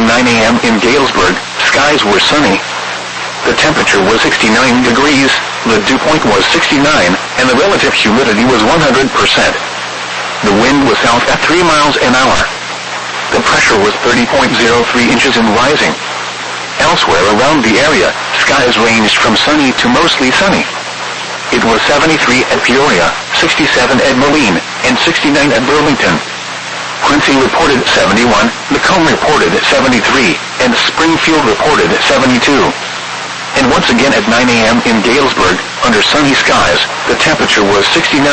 9 a.m. in Galesburg, skies were sunny. The temperature was 69 degrees, the dew point was 69, and the relative humidity was 100%. The wind was south at 3 miles an hour. The pressure was 30.03 inches and rising. Elsewhere around the area, skies ranged from sunny to mostly sunny. It was 73 at Peoria, 67 at Moline, and 69 at Burlington. Quincy reported 71, Macomb reported 73, and Springfield reported 72. And once again at 9 a.m. in Galesburg, under sunny skies, the temperature was 69.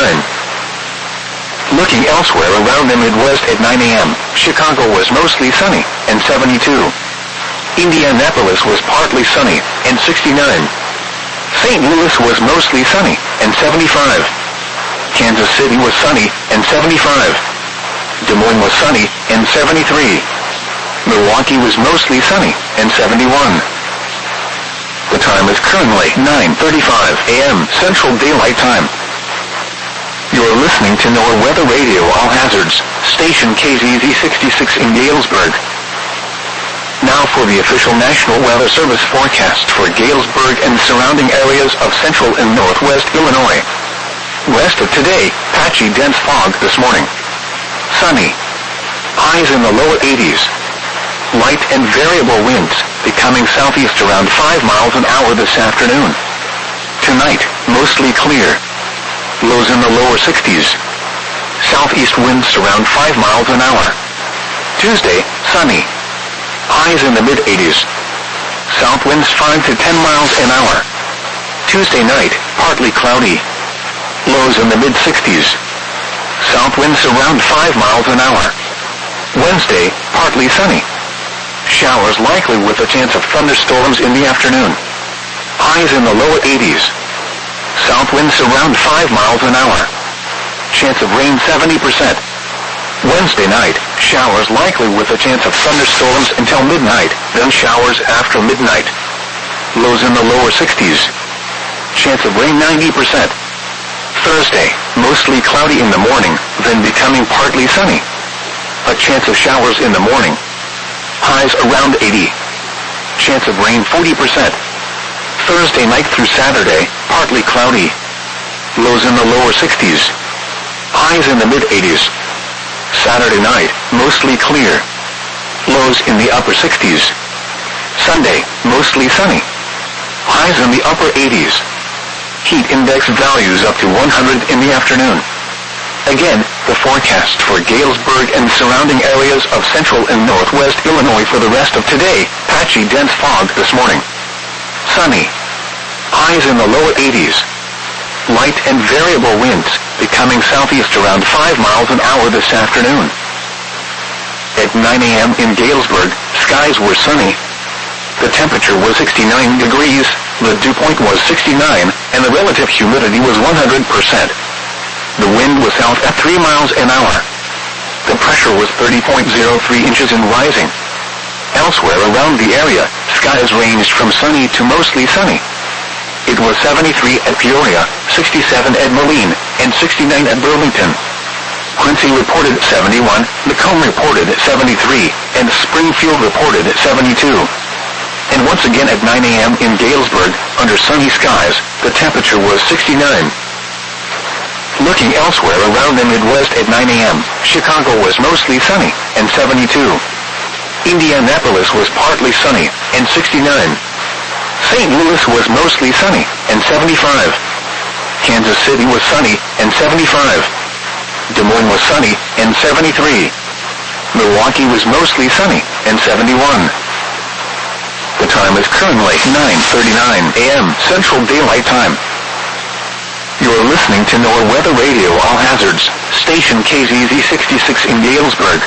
Looking elsewhere around the Midwest at 9 a.m., Chicago was mostly sunny, and 72. Indianapolis was partly sunny, and 69. St. Louis was mostly sunny, and 75. Kansas City was sunny, and 75. Des Moines was sunny, and 73. Milwaukee was mostly sunny, and 71. The time is currently 9:35 a.m. Central Daylight Time. You're listening to NOAA Weather Radio All Hazards, station KZZ 66 in Galesburg. Now for the official National Weather Service forecast for Galesburg and surrounding areas of central and northwest Illinois. West of today, patchy dense fog this morning. Sunny. Highs in the lower 80s. Light and variable winds, becoming southeast around 5 miles an hour this afternoon. Tonight, mostly clear. Lows in the lower 60s. Southeast winds around 5 miles an hour. Tuesday, sunny. Highs in the mid-80s. South winds 5 to 10 miles an hour. Tuesday night, partly cloudy. Lows in the mid-60s. South winds around 5 miles an hour. Wednesday, partly sunny. Showers likely with a chance of thunderstorms in the afternoon. Highs in the lower 80s. South winds around 5 miles an hour. Chance of rain 70%. Wednesday night, showers likely with a chance of thunderstorms until midnight, then showers after midnight. Lows in the lower 60s. Chance of rain 90%. Thursday, mostly cloudy in the morning, then becoming partly sunny. A chance of showers in the morning. Highs around 80. Chance of rain 40%. Thursday night through Saturday, partly cloudy. Lows in the lower 60s. Highs in the mid-80s. Saturday night, mostly clear. Lows in the upper 60s. Sunday, mostly sunny. Highs in the upper 80s. Heat index values up to 100 in the afternoon. Again, the forecast for Galesburg and surrounding areas of central and northwest Illinois for the rest of today, patchy dense fog this morning. Sunny. Highs in the lower 80s. Light and variable winds, becoming southeast around 5 miles an hour this afternoon. At 9 a.m. in Galesburg, skies were sunny. The temperature was 69 degrees, the dew point was 69, and the relative humidity was 100%. The wind was south at 3 miles an hour. The pressure was 30.03 inches and rising. Elsewhere around the area, skies ranged from sunny to mostly sunny. It was 73 at Peoria, 67 at Moline, and 69 at Burlington. Quincy reported 71, Macomb reported 73, and Springfield reported 72. And once again at 9 a.m. in Galesburg, under sunny skies, the temperature was 69. Looking elsewhere around the Midwest at 9 a.m., Chicago was mostly sunny, and 72. Indianapolis was partly sunny, and 69. St. Louis was mostly sunny, and 75. Kansas City was sunny, and 75. Des Moines was sunny, and 73. Milwaukee was mostly sunny, and 71. The time is currently 9:39 a.m. Central Daylight Time. You're listening to NOAA Weather Radio All Hazards, station KZZ 66 in Galesburg.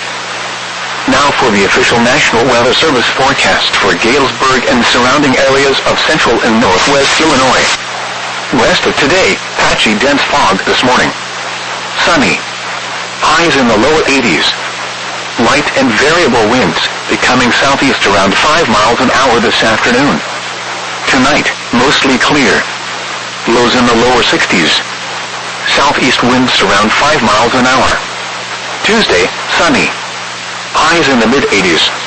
Now for the official National Weather Service forecast for Galesburg and surrounding areas of central and northwest Illinois. West of today, patchy dense fog this morning. Sunny. Highs in the lower 80s. Light and variable winds, becoming southeast around 5 miles an hour this afternoon. Tonight, mostly clear. Lows in the lower 60s. Southeast winds around 5 miles an hour. Tuesday, sunny. Highs in the mid-80s.